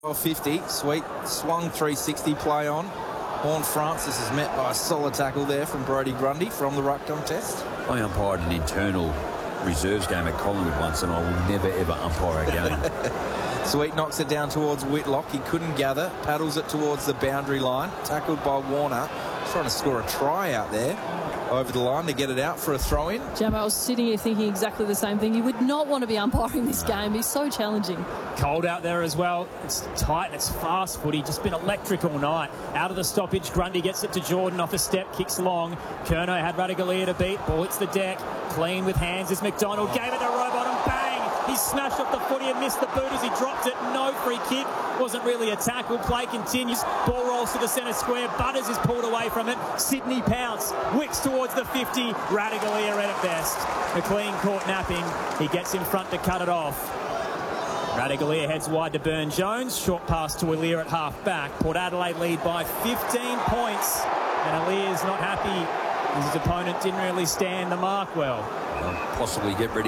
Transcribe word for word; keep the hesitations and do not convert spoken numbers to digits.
fifty, sweet, swung three sixty play on. Horn Francis is met by a solid tackle there from Brodie Grundy from the ruck contest. I umpired an internal reserves game at Collingwood once, and I will never ever umpire again. Sweet knocks it down towards Whitlock. He couldn't gather, paddles it towards the boundary line, tackled by Warner. Trying to score a try out there over the line to get it out for a throw-in. Jam, I was sitting here thinking exactly the same thing. You would not want to be umpiring this game. It's so challenging. Cold out there as well. It's tight and it's fast footy. Just been electric all night. Out of the stoppage, Grundy gets it to Jordan off a step, kicks long. Kerno had Ratugolea to beat. Ball hits the deck. Clean with hands as McDonald gave it to Rowbottom. Bang! He smashed off the footy and missed the boot as he dropped it. No free kick. Wasn't really a tackle. Play continues. Ball rolls to the centre square. Butters is pulled away from it. Sydney pounce. Wicks towards the fifty. Ratugolea ran it best. McLean caught napping. He gets in front to cut it off. Ratugolea heads wide to Burn-Jones. Short pass to Aliir at half back. Port Adelaide lead by fifteen points. And Aliir's not happy. His opponent didn't really stand the mark well. Well, possibly get ready.